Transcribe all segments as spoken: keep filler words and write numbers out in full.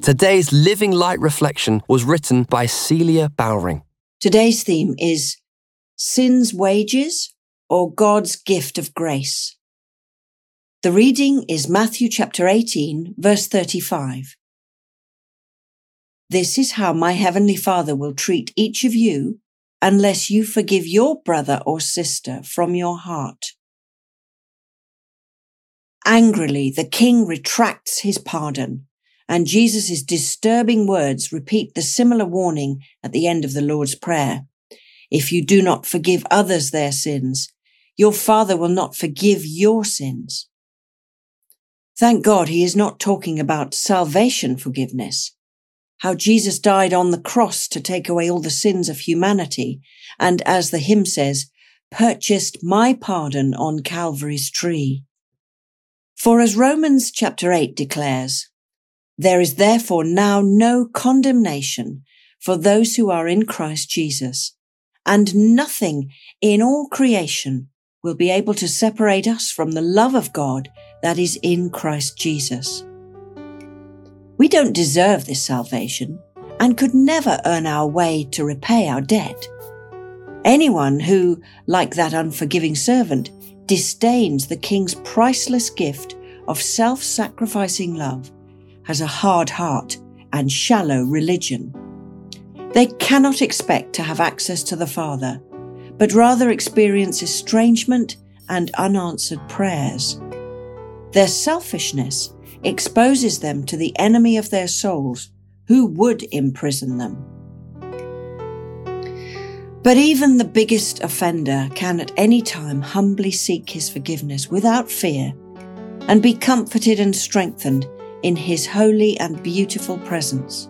Today's Living Light reflection was written by Celia Bowring. Today's theme is Sin's Wages or God's Gift of Grace. The reading is Matthew chapter eighteen, verse thirty-five. This is how my heavenly Father will treat each of you unless you forgive your brother or sister from your heart. Angrily, the king retracts his pardon, and Jesus' disturbing words repeat the similar warning at the end of the Lord's Prayer. If you do not forgive others their sins, your Father will not forgive your sins. Thank God he is not talking about salvation forgiveness, how Jesus died on the cross to take away all the sins of humanity, and as the hymn says, purchased my pardon on Calvary's tree. For as Romans chapter eight declares, there is therefore now no condemnation for those who are in Christ Jesus, and nothing in all creation will be able to separate us from the love of God that is in Christ Jesus. We don't deserve this salvation and could never earn our way to repay our debt. Anyone who, like that unforgiving servant, disdains the King's priceless gift of self-sacrificing love has a hard heart and shallow religion. They cannot expect to have access to the Father, but rather experience estrangement and unanswered prayers. Their selfishness exposes them to the enemy of their souls, who would imprison them. But even the biggest offender can at any time humbly seek his forgiveness without fear and be comforted and strengthened in his holy and beautiful presence.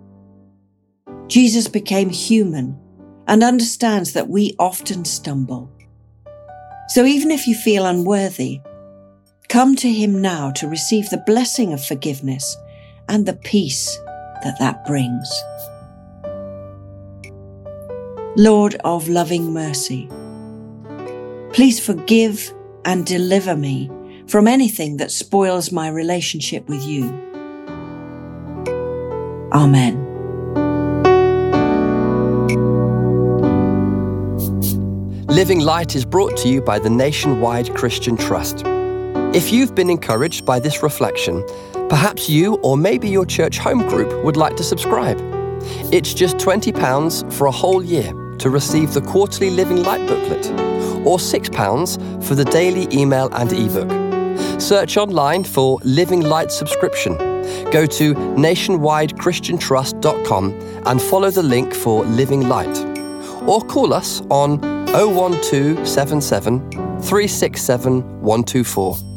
Jesus became human and understands that we often stumble. So even if you feel unworthy, come to him now to receive the blessing of forgiveness and the peace that that brings. Lord of loving mercy, please forgive and deliver me from anything that spoils my relationship with you. Amen. Living Light is brought to you by the Nationwide Christian Trust. If you've been encouraged by this reflection, perhaps you or maybe your church home group would like to subscribe. It's just twenty pounds for a whole year to receive the quarterly Living Light booklet, or six pounds for the daily email and ebook. Search online for Living Light subscription. Go to nationwide christian trust dot com and follow the link for Living Light. Or call us on oh one two seven seven, three six seven, one two four.